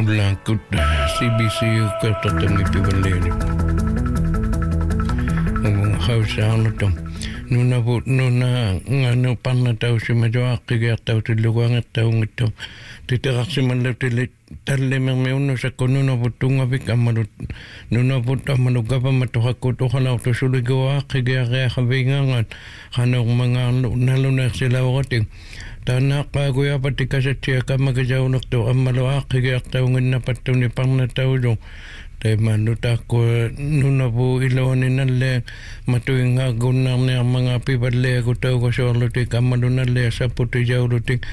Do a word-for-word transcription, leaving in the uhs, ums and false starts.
ollaan kutta C B C kertotangi pivaleeni. Onko hausa annettu? Nuna vu nuna ngano panna tausi ma jo akkiga tausi luanga taungitto. Titeraksi manlutili talle me unno sa konuna vutunga vikamalut. Nuna vutta manu gavama to hakuto hala to suligo akkiga rea havingangan. Hana mga naluna sila wati. Tana kaguya pati kasatia kamagajaunak to amalo akkiga taungin na patuni panna taudo. Te manuta ko nuna po ilawani nalle matuing agun na mga pibadle ko tau ko sa lutik amalo nalle sa puti jau lutik